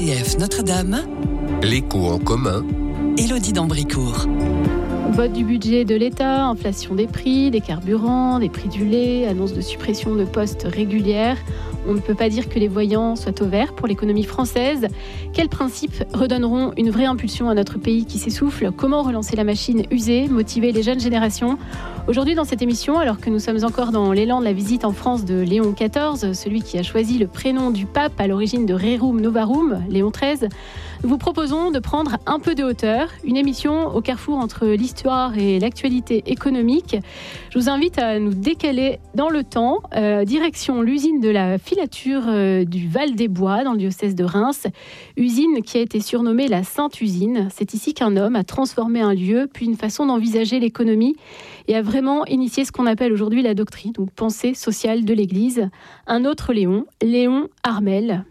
RCF Notre-Dame. L'écho en commun. Élodie d'Ambricourt. Vote du budget de l'État, inflation des prix, des carburants, des prix du lait, annonce de suppression de postes régulières. On ne peut pas dire que les voyants soient au vert pour l'économie française. Quels principes redonneront une vraie impulsion à notre pays qui s'essouffle ? Comment relancer la machine usée, motiver les jeunes générations ? Aujourd'hui dans cette émission, alors que nous sommes encore dans l'élan de la visite en France de Léon XIV, celui qui a choisi le prénom du pape à l'origine de Rerum Novarum, Léon XIII, nous vous proposons de prendre un peu de hauteur, une émission au carrefour entre l'histoire et l'actualité économique. Je vous invite à nous décaler dans le temps, direction l'usine de la filature du Val-des-Bois dans le diocèse de Reims, usine qui a été surnommée la Sainte Usine. C'est ici qu'un homme a transformé un lieu, puis une façon d'envisager l'économie et a vraiment initié ce qu'on appelle aujourd'hui la doctrine, donc pensée sociale de l'Église. Un autre Léon, Léon Armel,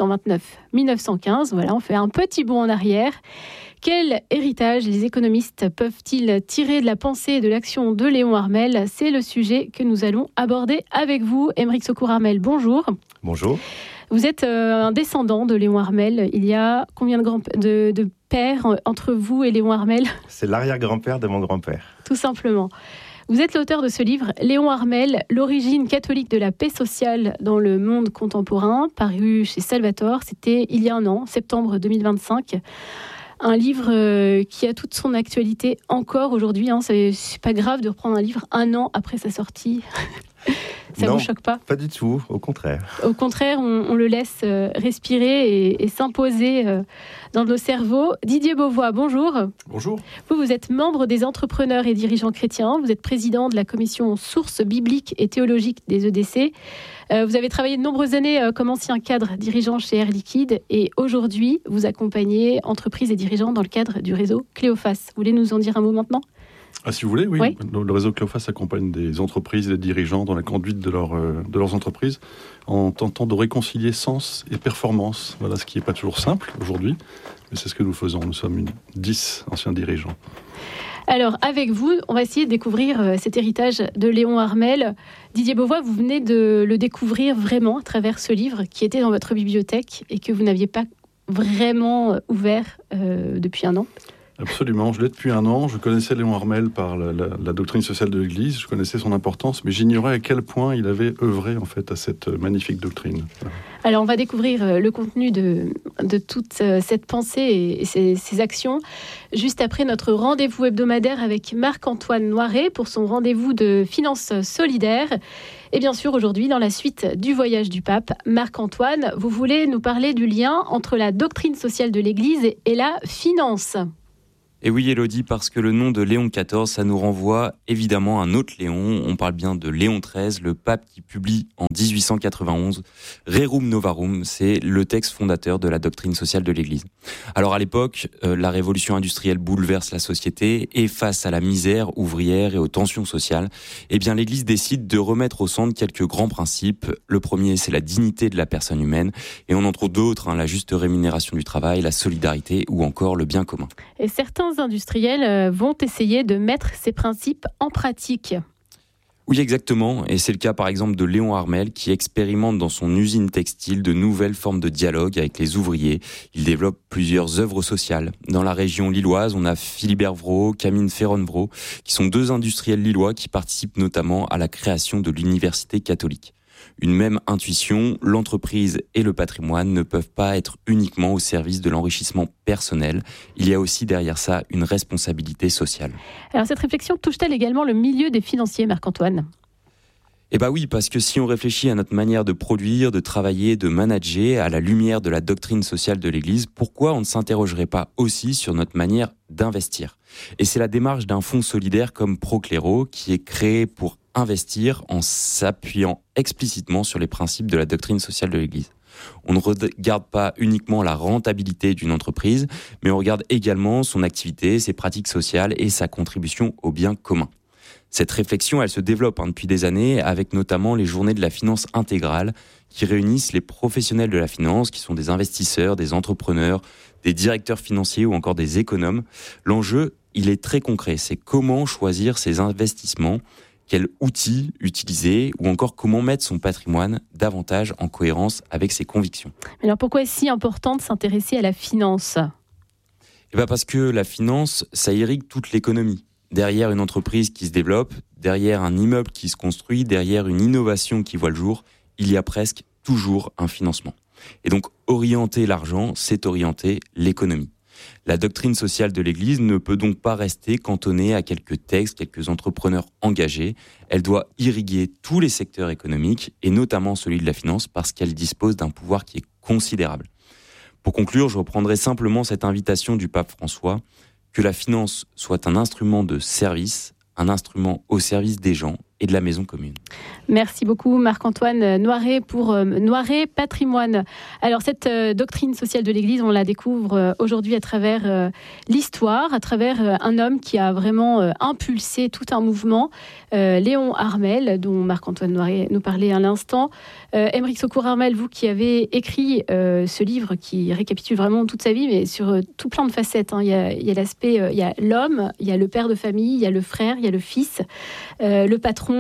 1829-1915. Voilà, on fait un petit bond en arrière. Quel héritage les économistes peuvent-ils tirer de la pensée et de l'action de Léon Armel ? C'est le sujet que nous allons aborder avec vous. Aymeric Secours-Armel, bonjour. Bonjour. Vous êtes un descendant de Léon Armel. Il y a combien de pères entre vous et Léon Armel ? C'est l'arrière-grand-père de mon grand-père. Tout simplement. Vous êtes l'auteur de ce livre, Léon Armel, l'origine catholique de la paix sociale dans le monde contemporain, paru chez Salvatore. C'était il y a un an, septembre 2025. Un livre qui a toute son actualité encore aujourd'hui. C'est pas grave de reprendre un livre un an après sa sortie. Ça ne vous choque pas ? Pas du tout, au contraire. Au contraire, on le laisse respirer et s'imposer dans nos cerveaux. Didier Beauvois, bonjour. Bonjour. Vous êtes membre des entrepreneurs et dirigeants chrétiens. Vous êtes président de la commission sources bibliques et théologiques des EDC. Vous avez travaillé de nombreuses années comme ancien cadre dirigeant chez Air Liquide et aujourd'hui, vous accompagnez entreprises et dirigeants dans le cadre du réseau Cléophas. Vous voulez nous en dire un mot maintenant ? Si vous voulez, oui. Le réseau Cléophas accompagne des entreprises et des dirigeants dans la conduite de leurs entreprises en tentant de réconcilier sens et performance. Voilà, ce qui n'est pas toujours simple aujourd'hui, mais c'est ce que nous faisons. Nous sommes 10 anciens dirigeants. Alors, avec vous, on va essayer de découvrir cet héritage de Léon Armel. Didier Beauvois, vous venez de le découvrir vraiment à travers ce livre qui était dans votre bibliothèque et que vous n'aviez pas vraiment ouvert depuis un an. Absolument, je l'ai depuis un an. Je connaissais Léon Armel par la doctrine sociale de l'Église, je connaissais son importance, mais j'ignorais à quel point il avait œuvré en fait à cette magnifique doctrine. Alors on va découvrir le contenu de toute cette pensée et ses actions juste après notre rendez-vous hebdomadaire avec Marc-Antoine Noiret pour son rendez-vous de finances solidaires. Et bien sûr, aujourd'hui, dans la suite du voyage du pape, Marc-Antoine, vous voulez nous parler du lien entre la doctrine sociale de l'Église et la finance. Et oui, Élodie, parce que le nom de Léon XIV, ça nous renvoie évidemment à un autre Léon. On parle bien de Léon XIII, le pape qui publie en 1891 Rerum Novarum, c'est le texte fondateur de la doctrine sociale de l'Église. Alors à l'époque, la révolution industrielle bouleverse la société et face à la misère ouvrière et aux tensions sociales, eh bien l'Église décide de remettre au centre quelques grands principes. Le premier, c'est la dignité de la personne humaine et on en trouve d'autres, la juste rémunération du travail, la solidarité ou encore le bien commun. Et certains industriels vont essayer de mettre ces principes en pratique. Oui, exactement. Et c'est le cas par exemple de Léon Armel qui expérimente dans son usine textile de nouvelles formes de dialogue avec les ouvriers. Il développe plusieurs œuvres sociales. Dans la région lilloise, on a Philibert Vraud, Camille Ferron-Vraud, qui sont deux industriels lillois qui participent notamment à la création de l'université catholique. Une même intuition, l'entreprise et le patrimoine ne peuvent pas être uniquement au service de l'enrichissement personnel. Il y a aussi derrière ça une responsabilité sociale. Alors cette réflexion touche-t-elle également le milieu des financiers, Marc-Antoine ? Eh bien oui, parce que si on réfléchit à notre manière de produire, de travailler, de manager, à la lumière de la doctrine sociale de l'Église, pourquoi on ne s'interrogerait pas aussi sur notre manière d'investir ? Et c'est la démarche d'un fonds solidaire comme Procléro qui est créé pour investir en s'appuyant explicitement sur les principes de la doctrine sociale de l'Église. On ne regarde pas uniquement la rentabilité d'une entreprise, mais on regarde également son activité, ses pratiques sociales et sa contribution au bien commun. Cette réflexion, elle se développe depuis des années avec notamment les journées de la finance intégrale qui réunissent les professionnels de la finance, qui sont des investisseurs, des entrepreneurs, des directeurs financiers ou encore des économes. L'enjeu, il est très concret, c'est comment choisir ces investissements. Quels outils utiliser ou encore comment mettre son patrimoine davantage en cohérence avec ses convictions. Alors pourquoi est-ce si important de s'intéresser à la finance ? Parce que la finance, ça irrigue toute l'économie. Derrière une entreprise qui se développe, derrière un immeuble qui se construit, derrière une innovation qui voit le jour, il y a presque toujours un financement. Et donc orienter l'argent, c'est orienter l'économie. La doctrine sociale de l'Église ne peut donc pas rester cantonnée à quelques textes, quelques entrepreneurs engagés. Elle doit irriguer tous les secteurs économiques, et notamment celui de la finance, parce qu'elle dispose d'un pouvoir qui est considérable. Pour conclure, je reprendrai simplement cette invitation du pape François, que la finance soit un instrument de service, un instrument au service des gens et de la maison commune. Merci beaucoup Marc-Antoine Noiret pour Noiret Patrimoine. Alors cette doctrine sociale de l'Église, on la découvre aujourd'hui à travers l'histoire, à travers un homme qui a vraiment impulsé tout un mouvement, Léon Harmel, dont Marc-Antoine Noiret nous parlait à l'instant. Aymeric Saucourt-Harmel, vous qui avez écrit ce livre qui récapitule vraiment toute sa vie, mais sur tout plein de facettes. Il y a l'aspect, il y a l'homme, il y a le père de famille, il y a le frère, il y a le fils, le patron,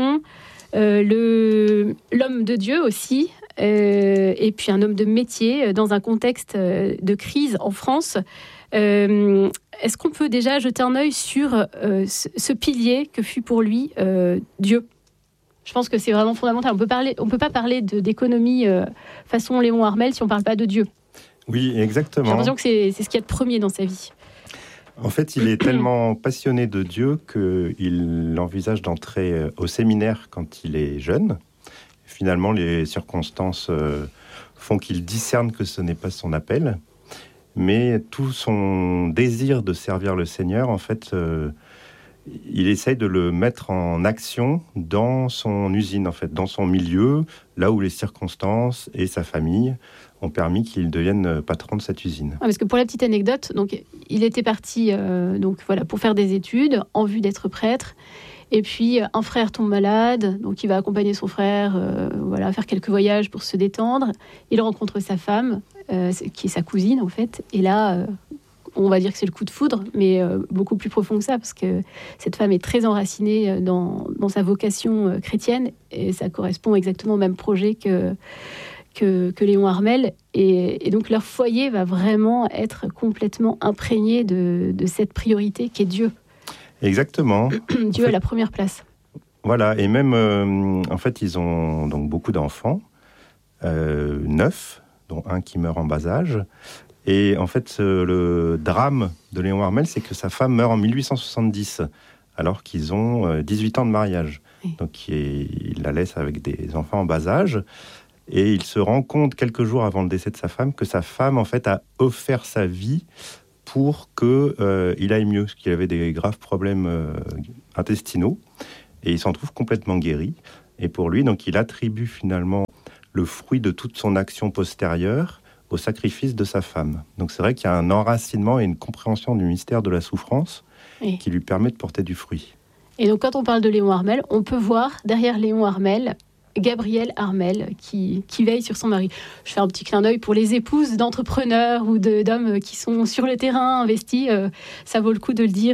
l'homme de Dieu aussi, et puis un homme de métier dans un contexte de crise en France. Est-ce qu'on peut déjà jeter un œil sur ce pilier que fut pour lui Dieu ? Je pense que c'est vraiment fondamental. On peut pas parler d'économie façon Léon Harmel si on ne parle pas de Dieu. Oui, exactement. J'ai l'impression que c'est ce qu'il y a de premier dans sa vie. En fait, il est tellement passionné de Dieu qu'il envisage d'entrer au séminaire quand il est jeune. Finalement, les circonstances font qu'il discerne que ce n'est pas son appel. Mais tout son désir de servir le Seigneur, en fait, il essaye de le mettre en action dans son usine, en fait, dans son milieu, là où les circonstances et sa famille ont permis qu'il devienne patron de cette usine. Parce que pour la petite anecdote, donc, il était parti pour faire des études en vue d'être prêtre. Et puis, un frère tombe malade, donc il va accompagner son frère faire quelques voyages pour se détendre. Il rencontre sa femme, qui est sa cousine, en fait. Et là, on va dire que c'est le coup de foudre, mais beaucoup plus profond que ça, parce que cette femme est très enracinée dans sa vocation chrétienne. Et ça correspond exactement au même projet que Léon Harmel. Et donc, leur foyer va vraiment être complètement imprégné de cette priorité qui est Dieu. Exactement. Dieu à la première place. Voilà, et même, en fait, ils ont donc beaucoup d'enfants, 9, dont un qui meurt en bas âge. Et en fait, le drame de Léon Harmel, c'est que sa femme meurt en 1870, alors qu'ils ont 18 ans de mariage. Oui. Donc, il la laisse avec des enfants en bas âge. Et il se rend compte, quelques jours avant le décès de sa femme, que sa femme, en fait, a offert sa vie pour qu'il aille mieux, parce qu'il avait des graves problèmes intestinaux. Et il s'en trouve complètement guéri. Et pour lui, donc, il attribue finalement le fruit de toute son action postérieure au sacrifice de sa femme. Donc c'est vrai qu'il y a un enracinement et une compréhension du mystère de la souffrance qui lui permet de porter du fruit. Et donc quand on parle de Léon Harmel, on peut voir derrière Léon Harmel Gabrielle Harmel qui veille sur son mari. Je fais un petit clin d'œil pour les épouses d'entrepreneurs ou d'hommes qui sont sur le terrain investis. Ça vaut le coup de le dire.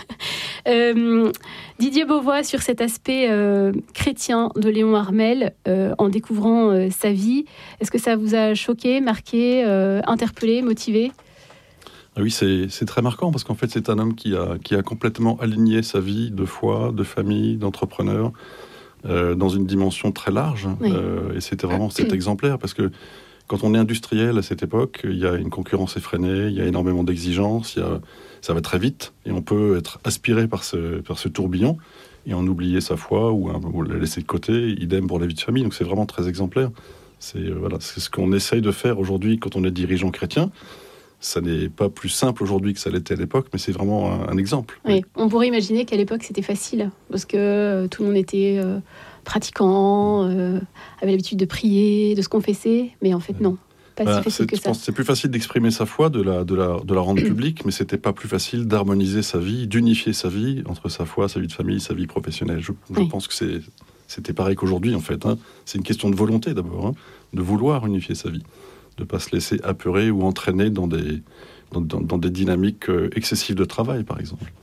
Didier Beauvois, sur cet aspect chrétien de Léon Harmel, en découvrant sa vie, est-ce que ça vous a choqué, marqué, interpellé, motivé ? Oui, c'est très marquant parce qu'en fait, c'est un homme qui a complètement aligné sa vie de foi, de famille, d'entrepreneur, dans une dimension très large. Oui. Et c'était vraiment cet exemplaire parce que quand on est industriel à cette époque, il y a une concurrence effrénée, il y a énormément d'exigences, ça va très vite et on peut être aspiré par ce tourbillon et en oublier sa foi ou la laisser de côté, idem pour la vie de famille. Donc c'est vraiment très exemplaire. C'est ce qu'on essaye de faire aujourd'hui quand on est dirigeant chrétien. Ça n'est pas plus simple aujourd'hui que ça l'était à l'époque, mais c'est vraiment un exemple. Oui, on pourrait imaginer qu'à l'époque, c'était facile, parce que tout le monde était pratiquant, avait l'habitude de prier, de se confesser, mais en fait, non. Pas si facile que ça. Je pense que c'est plus facile d'exprimer sa foi, de la rendre publique, mais c'était pas plus facile d'harmoniser sa vie, d'unifier sa vie entre sa foi, sa vie de famille, sa vie professionnelle. Je pense que c'était pareil qu'aujourd'hui, en fait. C'est une question de volonté, d'abord, de vouloir unifier sa vie. De ne pas se laisser apurer ou entraîner dans des dynamiques excessives de travail, par exemple.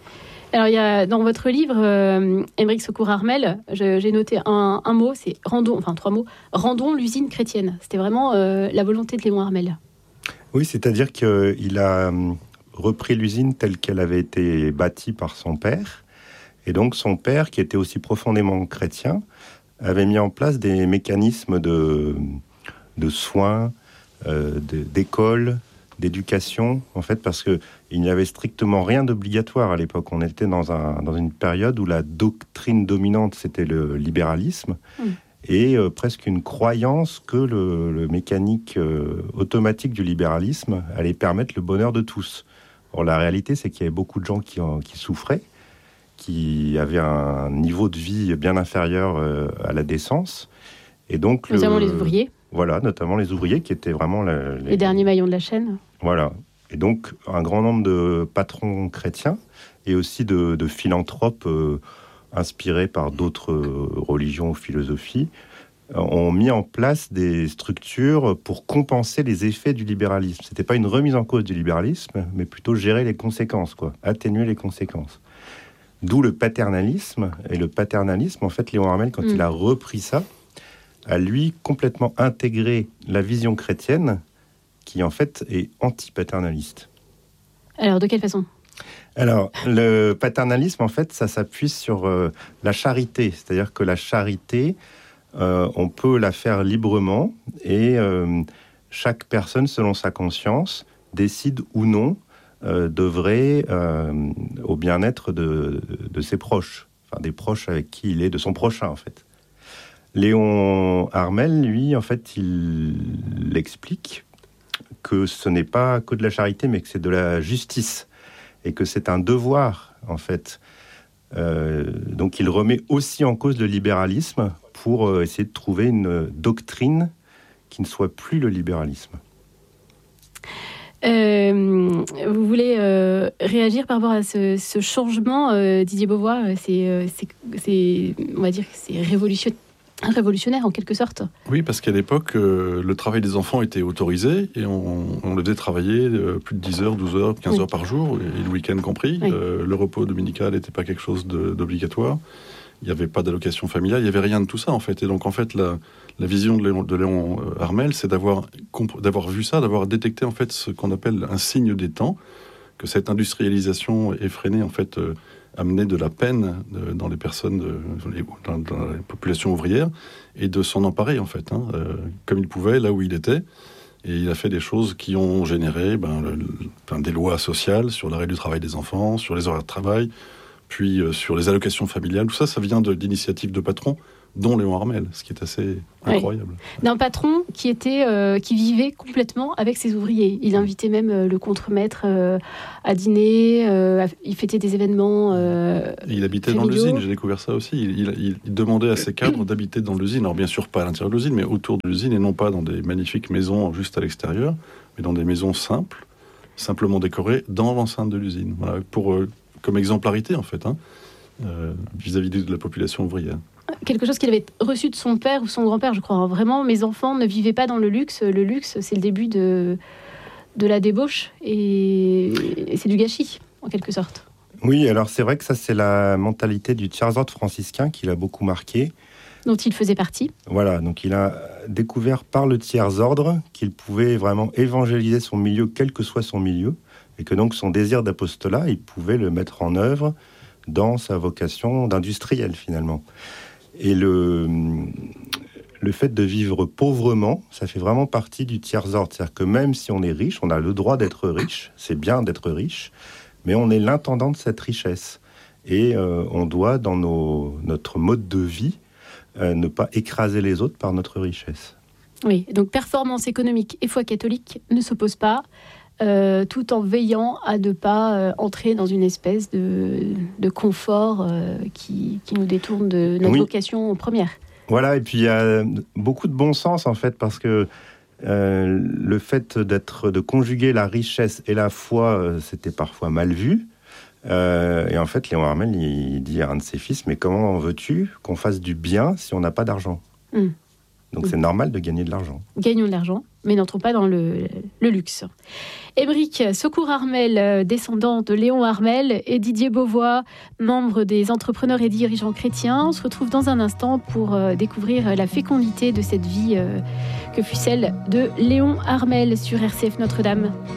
Alors, il y a, dans votre livre, Aymeric Secours-Armel, j'ai noté un mot, c'est rendons, enfin 3 mots, rendons l'usine chrétienne. C'était vraiment la volonté de Léon Armel. Oui, c'est-à-dire qu'il a repris l'usine telle qu'elle avait été bâtie par son père. Et donc son père, qui était aussi profondément chrétien, avait mis en place des mécanismes de soins, d'école, d'éducation, en fait, parce qu'il n'y avait strictement rien d'obligatoire à l'époque. On était dans une période où la doctrine dominante, c'était le libéralisme, et presque une croyance que le mécanique automatique du libéralisme allait permettre le bonheur de tous. Or, la réalité, c'est qu'il y avait beaucoup de gens qui souffraient, qui avaient un niveau de vie bien inférieur à la décence. Et donc, notamment les ouvriers. Voilà, notamment les ouvriers qui étaient vraiment les derniers maillons de la chaîne. Voilà. Et donc, un grand nombre de patrons chrétiens et aussi de philanthropes inspirés par d'autres religions ou philosophies ont mis en place des structures pour compenser les effets du libéralisme. Ce n'était pas une remise en cause du libéralisme, mais plutôt gérer les conséquences, atténuer les conséquences. D'où le paternalisme. Et le paternalisme, en fait, Léon Armel, quand il a repris ça, a lui complètement intégré la vision chrétienne qui en fait est anti-paternaliste. Alors de quelle façon ? Alors le paternalisme en fait ça s'appuie sur la charité, c'est-à-dire que la charité on peut la faire librement et chaque personne selon sa conscience décide ou non d'œuvrer au bien-être de ses proches, enfin des proches avec qui il est, de son prochain en fait. Léon Armel, lui, en fait, il explique que ce n'est pas que de la charité, mais que c'est de la justice, et que c'est un devoir, en fait. Donc, il remet aussi en cause le libéralisme pour essayer de trouver une doctrine qui ne soit plus le libéralisme. Vous voulez réagir par rapport à ce changement, Didier Beauvois, on va dire que c'est révolutionnaire en quelque sorte. Oui, parce qu'à l'époque, le travail des enfants était autorisé et on les faisait travailler plus de 10 heures, 12 heures, 15 heures par jour, et le week-end compris. Oui. Le repos dominical n'était pas quelque chose d'obligatoire. Il n'y avait pas d'allocation familiale, il n'y avait rien de tout ça en fait. Et donc en fait, la vision de Léon Armel, c'est d'avoir vu ça, d'avoir détecté en fait ce qu'on appelle un signe des temps, que cette industrialisation effrénée en fait amener de la peine dans les personnes, dans la population ouvrière, et de s'en emparer, en fait, comme il pouvait, là où il était. Et il a fait des choses qui ont généré des lois sociales sur l'arrêt du travail des enfants, sur les horaires de travail, puis sur les allocations familiales. Tout ça, ça vient d'initiatives de patrons, dont Léon Armel, ce qui est assez incroyable. D'un patron qui vivait complètement avec ses ouvriers. Il invitait même le contremaître à dîner, il fêtait des événements il habitait familiaux. Dans l'usine, j'ai découvert ça aussi. Il demandait à ses cadres d'habiter dans l'usine. Alors bien sûr, pas à l'intérieur de l'usine, mais autour de l'usine, et non pas dans des magnifiques maisons juste à l'extérieur, mais dans des maisons simples, simplement décorées, dans l'enceinte de l'usine. Voilà, comme exemplarité, en fait, vis-à-vis de la population ouvrière. Quelque chose qu'il avait reçu de son père ou son grand-père, je crois. Vraiment, mes enfants ne vivaient pas dans le luxe. Le luxe, c'est le début de la débauche et c'est du gâchis, en quelque sorte. Oui, alors c'est vrai que ça, c'est la mentalité du tiers-ordre franciscain qui l'a beaucoup marqué. Dont il faisait partie. Voilà, donc il a découvert par le tiers-ordre qu'il pouvait vraiment évangéliser son milieu, quel que soit son milieu, et que donc son désir d'apostolat, il pouvait le mettre en œuvre dans sa vocation d'industriel, finalement. Et le fait de vivre pauvrement, ça fait vraiment partie du tiers-ordre. C'est-à-dire que même si on est riche, on a le droit d'être riche, c'est bien d'être riche, mais on est l'intendant de cette richesse. Et on doit, dans notre mode de vie, ne pas écraser les autres par notre richesse. Oui, donc performance économique et foi catholique ne s'opposent pas, tout en veillant à ne pas entrer dans une espèce de confort qui nous détourne de notre vocation première. Voilà, et puis il y a beaucoup de bon sens en fait, parce que le fait de conjuguer la richesse et la foi, c'était parfois mal vu. Et en fait, Léon Armel, il dit à un de ses fils, mais comment veux-tu qu'on fasse du bien si on n'a pas d'argent ? Donc c'est normal de gagner de l'argent. Gagnons de l'argent. mais n'entrons pas dans le luxe. Émeric Secours-Armel, descendant de Léon Armel, et Didier Beauvois, membre des entrepreneurs et dirigeants chrétiens. On se retrouve dans un instant pour découvrir la fécondité de cette vie que fut celle de Léon Armel sur RCF Notre-Dame.